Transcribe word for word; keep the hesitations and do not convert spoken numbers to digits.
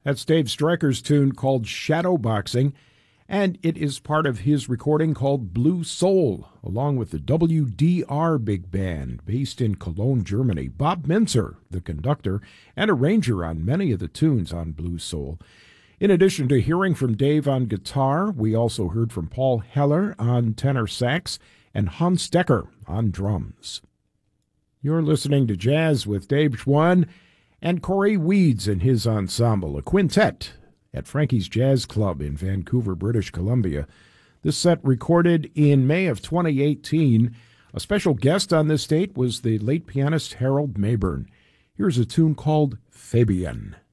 That's Dave Stryker's tune called Shadowboxing, and it is part of his recording called Blue Soul, along with the W D R Big Band, based in Cologne, Germany. Bob Mintzer, the conductor and arranger on many of the tunes on Blue Soul. In addition to hearing from Dave on guitar, we also heard from Paul Heller on tenor sax and Hans Decker on drums. You're listening to Jazz with Dave Schwann and Corey Weeds and his ensemble, a quintet at Frankie's Jazz Club in Vancouver, British Columbia. This set recorded in May of twenty eighteen. A special guest on this date was the late pianist Harold Mabern. Here's a tune called Fabian.